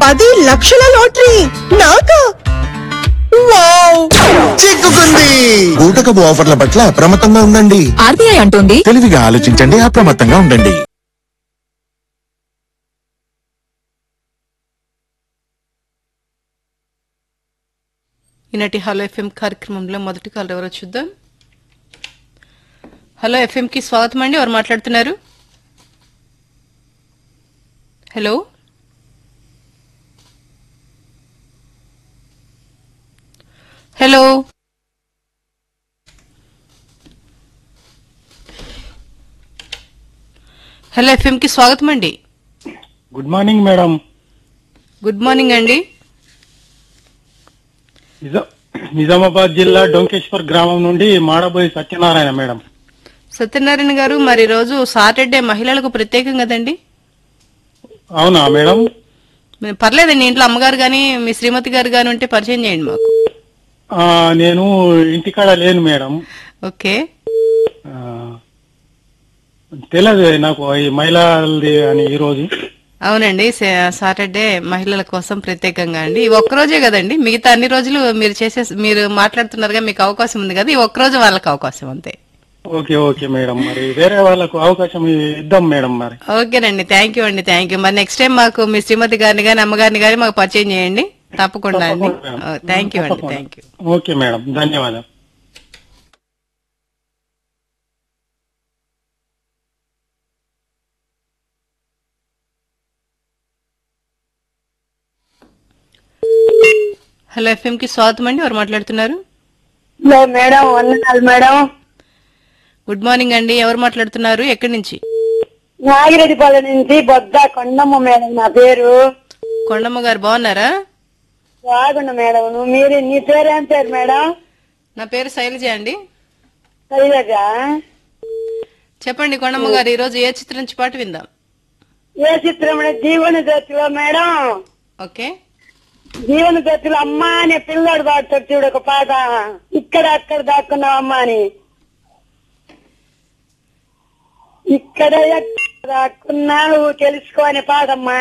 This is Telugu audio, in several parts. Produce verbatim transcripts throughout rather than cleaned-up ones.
పది లక్షల లాటరీ నాకా? వావ్! చిక్కుకుంది. ఊటకపు ఆఫర్ల పట్ల అప్రమత్తంగా ఉండండి. ఆర్బీఐ అంటోంది తెలివిగా ఆలోచించండి, అప్రమత్తంగా ఉండండి. ఈనాటి హలో ఎఫ్ఎం కార్యక్రమంలో మొదటి కాల్ ఎవరో చూద్దాం. హలో ఎఫ్ఎం కి స్వాగతం అండి. ఎవరు మాట్లాడుతున్నారు? హలో హలో హలో ఎఫ్ఎం కి స్వాగతం అండి. Good morning madam. Good morning అండి. నిజా- నిజామాబాద్ జిల్లా డొంకేశ్వర్ గ్రామం నుండి మాడబోయి సత్యనారాయణ మేడం. సత్యనారాయణ గారు, మరి రోజు సాటర్డే మహిళలకు ప్రత్యేకం కదండి? అవునా మేడం? మరి పర్లేదండి, ఇంట్లో అమ్మగారు గాని మీ శ్రీమతి గారు గాని ఉంటే పరిచయం చేయండి మాకు. ఆ, నేను ఇంటికాడ లేను మేడం. ఓకే, ఆ, తెలియదు నాకు ఈ మహిళలది అని ఈ రోజు. అవునండి, సా- సాటర్డే మహిళల కోసం ప్రత్యేకంగా అండి. ఈ ఒక్కరోజే కదండి, మిగతా అన్ని రోజులు మీరు చేసే మీరు మాట్లాడుతున్నారుగా, మీకు అవకాశం ఉంది కదా, ఈ ఒక్కరోజు వాళ్ళకి అవకాశం అంతే. ఓకే ఓకే మేడం, మరి వేరే వాళ్ళకు అవకాశం ఇద్దాం మేడం. మరి ఓకేనండి, థ్యాంక్ యూ అండి, థ్యాంక్ యూ. మరి నెక్స్ట్ టైం మాకు మీ శ్రీమతి గారిని గాని అమ్మగారిని గాని మాకు పరిచయం చేయండి తప్పకుండా అండి. థ్యాంక్ యూ అండి, థ్యాంక్ యూ. ఓకే మేడం, ధన్యవాదాలు. హలో ఎఫ్ఎం కి స్వాగతం అండి. ఎవరు మాట్లాడుతున్నారు? హలో మేడం, వందనాలు మేడం. గుడ్ మార్నింగ్ అండి. ఎవరు మాట్లాడుతున్నారు? ఎక్కడి నుంచి? నాగిరెడ్డిపల్లి నుంచి బొద్ద కొండమ్మ మేడం నా పేరు. కొండమ్మ గారు బాగున్నారా? బాగున్నా మేడం. నువ్వు మీరు నీ పేరు ఏం పేరు మేడం? నా పేరు శైలజ అండి. సరిగా చెప్పండి కొండమ్మ గారు, ఈ రోజు ఏ చిత్రం నుంచి పాట విందాం? ఏ చిత్రం? జీవన జ్యోతిలో మేడం. ఓకే, జీవన జ్యోతిలో అమ్మ అనే పిల్లాడు పాడతాడు చూడు ఒక పాట, ఇక్కడ అక్కడ దాక్కున్నావు అమ్మ అని. ఇక్కడ ఎక్కడ దాక్కున్నావు తెలుసుకో అనే పాటమ్మా.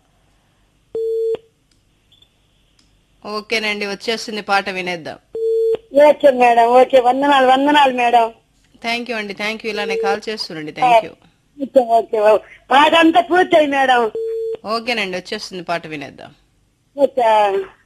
ఓకేనండి, వచ్చేస్తుంది పాట, వినేద్దాం. Okay madam, okay. వందనాలు వందనాలు మేడం. థ్యాంక్ యూ అండి, థ్యాంక్ యూ. ఇలానే call చేస్తుండండి. Thank you. Okay okay. పాట అంతా పూర్తయి మేడం. ఓకేనండి, వచ్చేస్తుంది పాట, వినేద్దాం. ఓకే.